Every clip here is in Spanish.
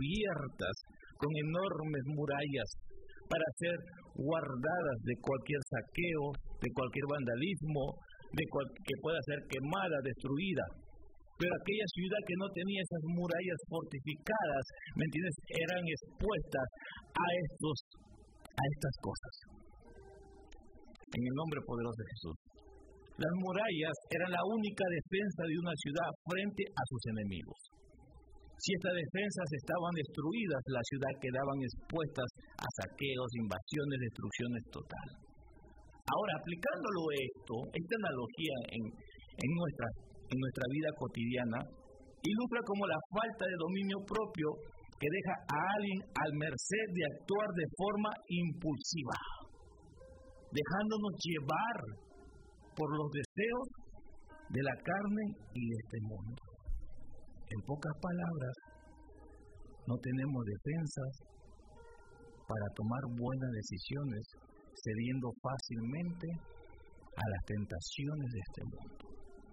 cubiertas con enormes murallas para ser guardadas de cualquier saqueo, de cualquier vandalismo, que pueda ser quemada, destruida. Pero aquella ciudad que no tenía esas murallas fortificadas, ¿me entiendes?, eran expuestas a estas cosas. En el nombre poderoso de Jesús. Las murallas eran la única defensa de una ciudad frente a sus enemigos. Si estas defensas estaban destruidas, las ciudades quedaban expuestas a saqueos, invasiones, destrucciones total. Ahora, aplicándolo esta analogía en nuestra vida cotidiana, ilustra como la falta de dominio propio que deja a alguien al merced de actuar de forma impulsiva, dejándonos llevar por los deseos de la carne y de este mundo. En pocas palabras, no tenemos defensas para tomar buenas decisiones, cediendo fácilmente a las tentaciones de este mundo.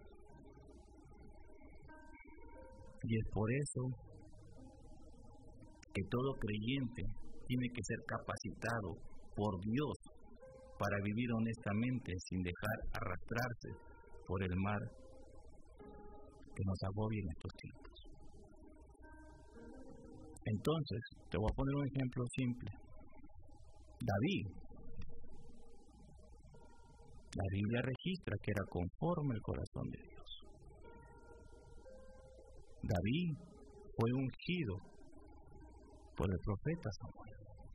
Y es por eso que todo creyente tiene que ser capacitado por Dios para vivir honestamente sin dejar arrastrarse por el mar que nos agobia en estos tiempos. Entonces, te voy a poner un ejemplo simple. David. La Biblia registra que era conforme al corazón de Dios. David fue ungido por el profeta Samuel.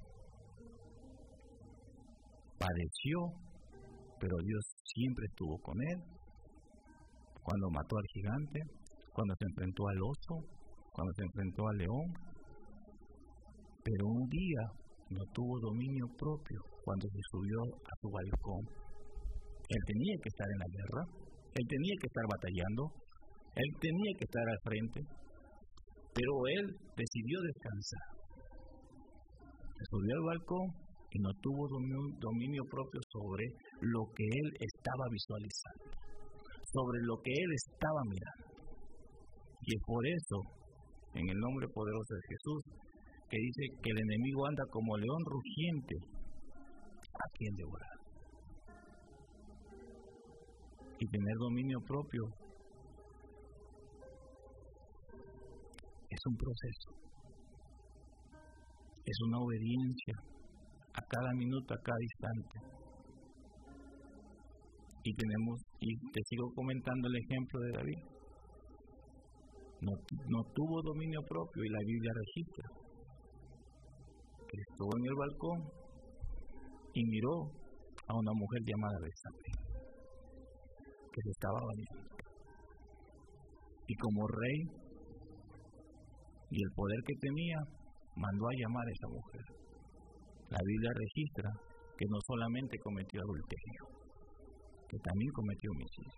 Padeció, pero Dios siempre estuvo con él. Cuando mató al gigante, cuando se enfrentó al oso, cuando se enfrentó al león. Pero un día no tuvo dominio propio cuando se subió a su balcón. Él tenía que estar en la guerra, él tenía que estar batallando, él tenía que estar al frente, pero él decidió descansar. Se subió al balcón y no tuvo dominio propio sobre lo que él estaba visualizando, sobre lo que él estaba mirando. Y es por eso, en el nombre poderoso de Jesús, que dice que el enemigo anda como león rugiente, a quien devorar. Y tener dominio propio es un proceso, es una obediencia a cada minuto, a cada instante. Y te sigo comentando el ejemplo de David. No tuvo dominio propio y la Biblia registra que estuvo en el balcón y miró a una mujer llamada Betsabé, que se estaba bañando. Y como rey y el poder que tenía, mandó a llamar a esa mujer. La Biblia registra que no solamente cometió adulterio, que también cometió homicidio.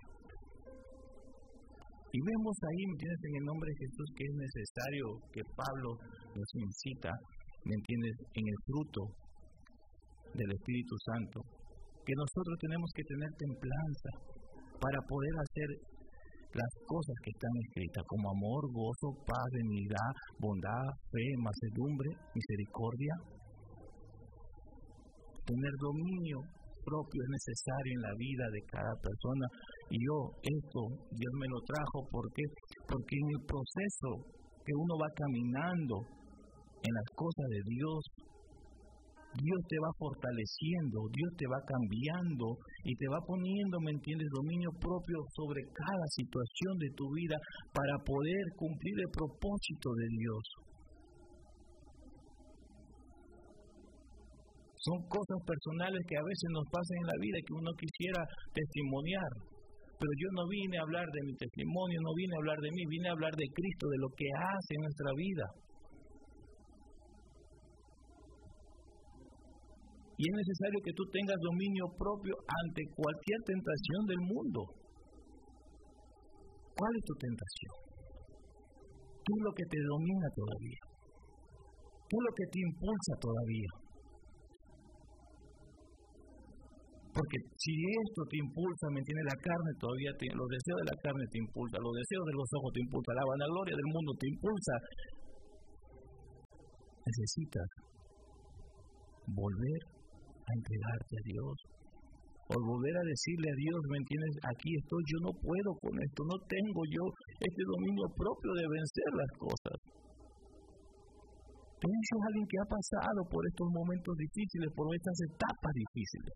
Y vemos ahí, ¿me entiendes?, en el nombre de Jesús, que es necesario que Pablo nos incita, ¿me entiendes?, en el fruto del Espíritu Santo, que nosotros tenemos que tener templanza para poder hacer las cosas que están escritas, como amor, gozo, paz, benignidad, bondad, fe, mansedumbre, misericordia. Tener dominio propio es necesario en la vida de cada persona. Y Dios me lo trajo, ¿por qué? Porque en el proceso que uno va caminando en las cosas de Dios, Dios te va fortaleciendo, Dios te va cambiando y te va poniendo, ¿me entiendes?, dominio propio sobre cada situación de tu vida para poder cumplir el propósito de Dios. Son cosas personales que a veces nos pasan en la vida que uno quisiera testimoniar. Pero yo no vine a hablar de mi testimonio, no vine a hablar de mí, vine a hablar de Cristo, de lo que hace en nuestra vida. Y es necesario que tú tengas dominio propio ante cualquier tentación del mundo. ¿Cuál es tu tentación? ¿Qué es lo que te domina todavía? ¿Qué es lo que te impulsa todavía? Porque si esto te impulsa, ¿me entiendes? La carne todavía, los deseos de la carne te impulsan, los deseos de los ojos te impulsan, la vanagloria del mundo te impulsa. necesitas volver a entregarte a Dios, o volver a decirle a Dios, ¿me entiendes? Aquí estoy, yo no puedo con esto, no tengo yo este dominio propio de vencer las cosas. Pero eso es alguien que ha pasado por estos momentos difíciles, por estas etapas difíciles.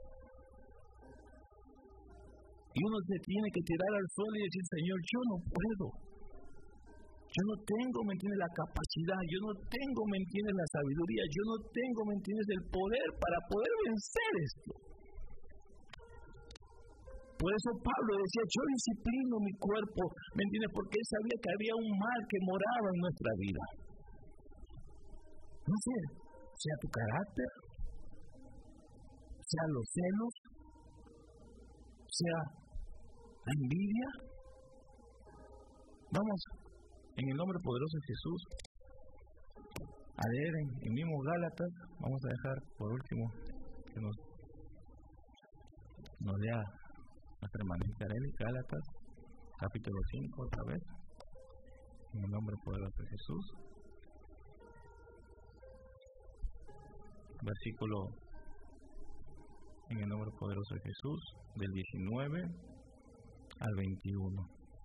Y uno se tiene que tirar al suelo y decir, Señor, yo no puedo. Yo no tengo, ¿me entiendes?, la capacidad, yo no tengo, ¿me entiendes?, la sabiduría, yo no tengo, ¿me entiendes?, el poder para poder vencer esto. Por eso Pablo decía, yo disciplino mi cuerpo, ¿me entiendes?, porque él sabía que había un mal que moraba en nuestra vida. No sé, sea tu carácter, sea los celos, sea la envidia. Vamos, en el nombre poderoso de Jesús, a leer en mismo Gálatas. Vamos a dejar por último que nos lea nuestra hermanita Arely, Gálatas, capítulo 5, otra vez, en el nombre poderoso de Jesús. Versículo, en el nombre poderoso de Jesús, del 19 al 21.